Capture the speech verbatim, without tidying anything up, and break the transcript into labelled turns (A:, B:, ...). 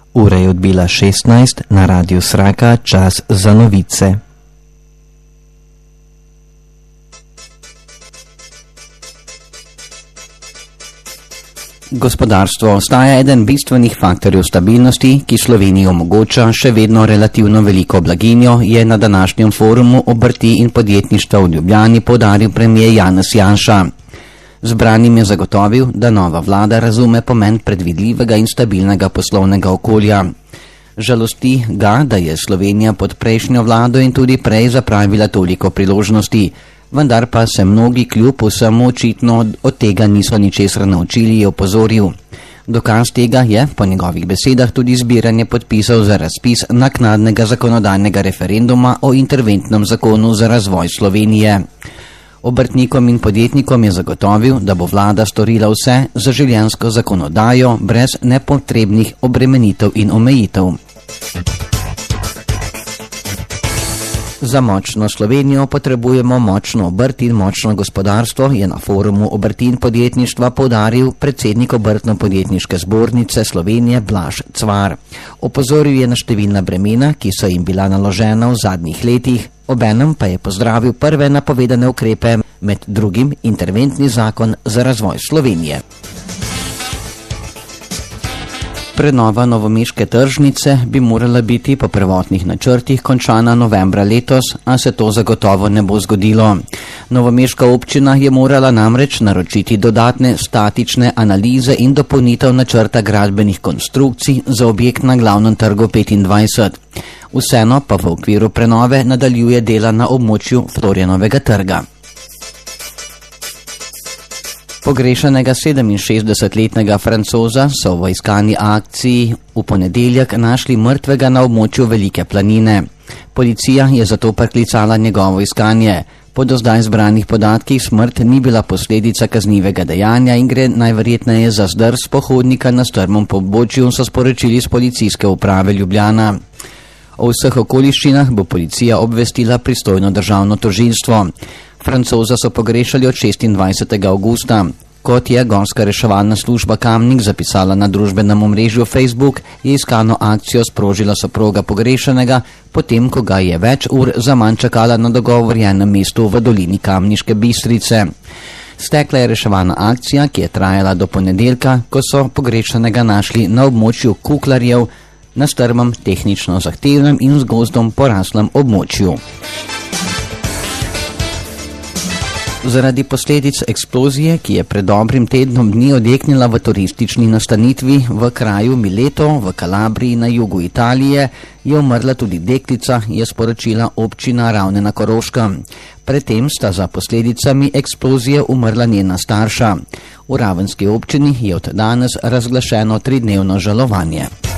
A: Ura je odbila šestnajst, na Radiu Sraka čas za novice. Gospodarstvo ostaja eden bistvenih faktorjev stabilnosti, ki Sloveniji omogoča še vedno relativno veliko blaginjo, je na današnjem forumu obrti in podjetništva v Ljubljani poudaril premier Janez Janša. Zbranim je zagotovil, da nova vlada razume pomen predvidljivega in stabilnega poslovnega okolja. Žalosti ga, da je Slovenija pod prejšnjo vlado in tudi prej zapravila toliko priložnosti, vendar pa se mnogi kljub vsemu očitno od tega niso ničesar naučili, je opozoril. Dokaz tega je, po njegovih besedah, tudi zbiranje podpisov za razpis naknadnega zakonodajnega referenduma o interventnem zakonu za razvoj Slovenije. Obrtnikom in podjetnikom je zagotovil, da bo vlada storila vse za življenjsko zakonodajo brez nepotrebnih obremenitev in omejitev. Za močno Slovenijo potrebujemo močno obrt in močno gospodarstvo, je na forumu obrti in podjetništva poudaril predsednik Obrtno-podjetniške zbornice Slovenije Blaž Cvar. Opozoril je na številna bremena, ki so jim bila naložena v zadnjih letih, obenem pa je pozdravil prve napovedane ukrepe, med drugim interventni zakon za razvoj Slovenije. Prenova novomeške tržnice bi morala biti po prvotnih načrtih končana novembra letos, a se to zagotovo ne bo zgodilo. Novomeška občina je morala namreč naročiti dodatne statične analize in dopolnitev načrta gradbenih konstrukcij za objekt na glavnem trgu petindvajset. Vseeno pa v okviru prenove nadaljuje dela na območju Florjanovega trga. Pogrešanega sedeminšestdesetletnega Francoza so v iskani akciji v ponedeljek našli mrtvega na območju Velike planine. Policija je zato preklicala njegovo iskanje. Po do zdaj zbranih podatkih smrt ni bila posledica kaznivega dejanja in gre najverjetneje za zdrs pohodnika na strmem pobočju, so sporočili z policijske uprave Ljubljana. O vseh okoliščinah bo policija obvestila pristojno državno tožilstvo. Francoza so pogrešali od šestindvajsetega avgusta. Kot je gorska reševalna služba Kamnik zapisala na družbenem omrežju Facebook, je iskano akcijo sprožila soproga pogrešanega, potem ko ga je več ur zaman čakala na dogovorjenem mestu v dolini Kamniške Bistrice. Stekla je reševalna akcija, ki je trajala do ponedeljka, ko so pogrešanega našli na območju Kuklarjev, na strmem, tehnično zahtevnem in z gozdom poraslem območju. Zaradi posledic eksplozije, ki je pred dobrim tednom dni odjeknila v turistični nastanitvi v kraju Mileto v Kalabriji na jugu Italije, je umrla tudi deklica, je sporočila občina Ravne na Koroškem. Predtem sta za posledicami eksplozije umrla njena starša. V ravenski občini je od danes razglašeno tridnevno žalovanje.